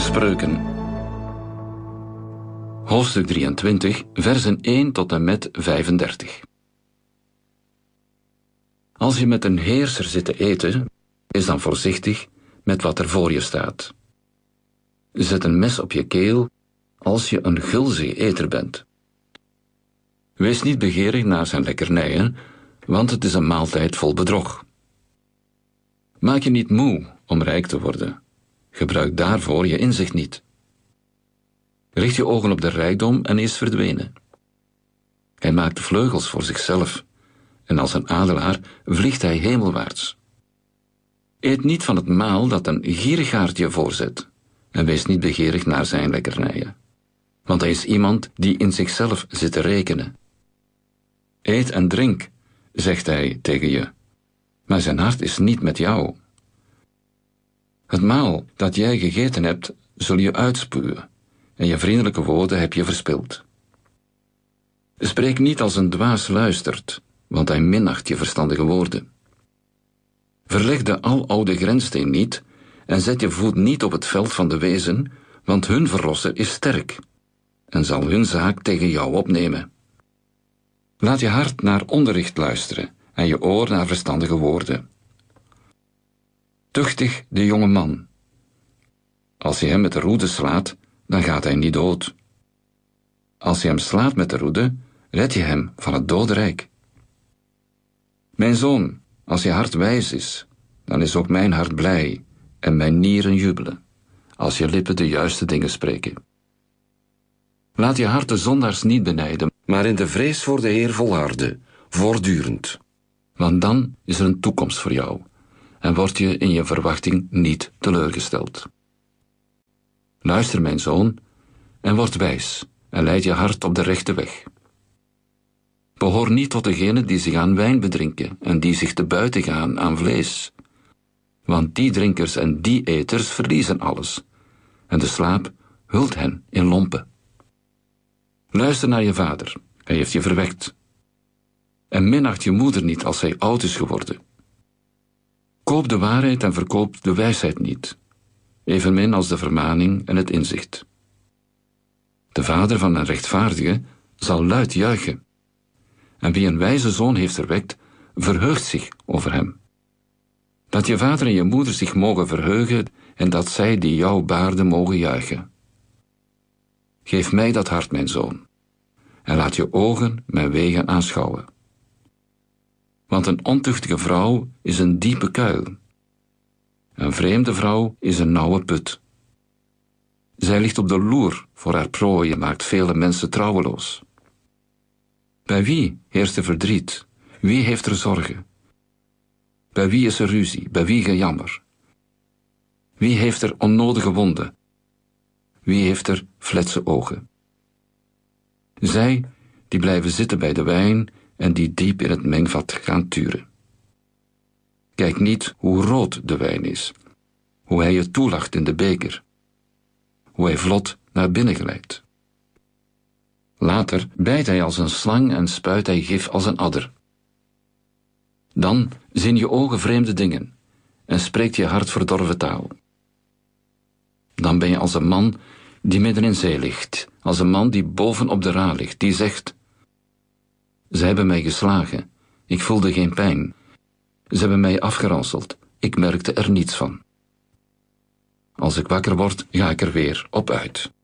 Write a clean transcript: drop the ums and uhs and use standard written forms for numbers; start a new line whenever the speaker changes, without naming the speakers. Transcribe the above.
Spreuken. Hoofdstuk 23, versen 1 tot en met 35. Als je met een heerser zit te eten, wees dan voorzichtig met wat er voor je staat. Zet een mes op je keel als je een gulzige eter bent. Wees niet begeerig naar zijn lekkernijen, want het is een maaltijd vol bedrog. Maak je niet moe om rijk te worden. Gebruik daarvoor je inzicht niet. Richt je ogen op de rijkdom en is verdwenen. Hij maakt vleugels voor zichzelf, en als een adelaar vliegt hij hemelwaarts. Eet niet van het maal dat een gierigaard je voorzet, en wees niet begeerig naar zijn lekkernijen. Want hij is iemand die in zichzelf zit te rekenen. Eet en drink, zegt hij tegen je, maar zijn hart is niet met jou. Het maal dat jij gegeten hebt, zul je uitspuwen, en je vriendelijke woorden heb je verspild. Spreek niet als een dwaas luistert, want hij minacht je verstandige woorden. Verleg de aloude grenssteen niet, en zet je voet niet op het veld van de wezen, want hun verlosser is sterk, en zal hun zaak tegen jou opnemen. Laat je hart naar onderricht luisteren, en je oor naar verstandige woorden. Tuchtig de jonge man. Als je hem met de roede slaat, dan gaat hij niet dood. Als je hem slaat met de roede, red je hem van het dodenrijk. Mijn zoon, als je hart wijs is, dan is ook mijn hart blij en mijn nieren jubelen, als je lippen de juiste dingen spreken. Laat je hart de zondaars niet benijden, maar in de vrees voor de Heer volharden, voortdurend. Want dan is er een toekomst voor jou en word je in je verwachting niet teleurgesteld. Luister, mijn zoon, en word wijs en leid je hart op de rechte weg. Behoor niet tot degenen die zich aan wijn bedrinken en die zich te buiten gaan aan vlees. Want die drinkers en die eters verliezen alles, en de slaap hult hen in lompen. Luister naar je vader, hij heeft je verwekt. En minacht je moeder niet als zij oud is geworden. Koop de waarheid en verkoop de wijsheid niet, evenmin als de vermaning en het inzicht. De vader van een rechtvaardige zal luid juichen, en wie een wijze zoon heeft verwekt, verheugt zich over hem. Dat je vader en je moeder zich mogen verheugen en dat zij die jou baarden mogen juichen. Geef mij dat hart, mijn zoon, en laat je ogen mijn wegen aanschouwen. Want een ontuchtige vrouw is een diepe kuil. Een vreemde vrouw is een nauwe put. Zij ligt op de loer voor haar prooi en maakt vele mensen trouweloos. Bij wie heerst er verdriet? Wie heeft er zorgen? Bij wie is er ruzie? Bij wie gejammer? Wie heeft er onnodige wonden? Wie heeft er fletse ogen? Zij die blijven zitten bij de wijn en die diep in het mengvat gaan turen. Kijk niet hoe rood de wijn is, hoe hij je toelacht in de beker, hoe hij vlot naar binnen glijdt. Later bijt hij als een slang en spuit hij gif als een adder. Dan zien je ogen vreemde dingen en spreekt je hart verdorven taal. Dan ben je als een man die midden in zee ligt, als een man die boven op de ra ligt, die zegt: Ze hebben mij geslagen, ik voelde geen pijn. Ze hebben mij afgeranseld, ik merkte er niets van. Als ik wakker word, ga ik er weer op uit.